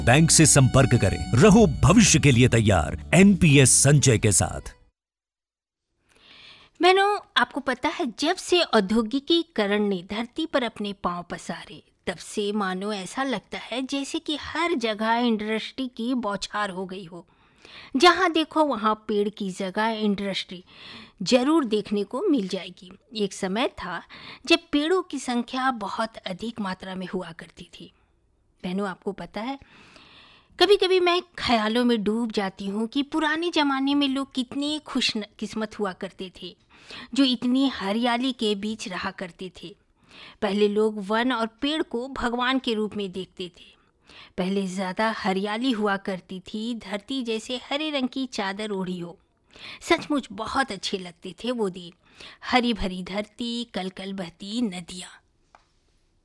Bank से संपर्क करें। रहो भविष्य के लिए तैयार एनपीएस संचय के साथ। बहनों, आपको पता है, जब से औद्योगिकीकरण ने धरती पर अपने पांव पसारे, तब से मानो ऐसा लगता है जैसे कि हर जगह इंडस्ट्री की बौछार हो गई हो। जहाँ देखो वहाँ पेड़ की जगह इंडस्ट्री जरूर देखने को मिल जाएगी। एक समय था जब पेड़ों की संख्या बहुत अधिक मात्रा में हुआ करती थी। बहनों, आपको पता है, कभी कभी मैं ख्यालों में डूब जाती हूँ कि पुराने ज़माने में लोग कितने खुशकिस्मत हुआ करते थे, जो इतनी हरियाली के बीच रहा करते थे। पहले लोग वन और पेड़ को भगवान के रूप में देखते थे। पहले ज़्यादा हरियाली हुआ करती थी, धरती जैसे हरे रंग की चादर ओढ़ी हो। सचमुच बहुत अच्छे लगते थे वो दिन। हरी भरी धरती, कल कल बहती नदियाँ।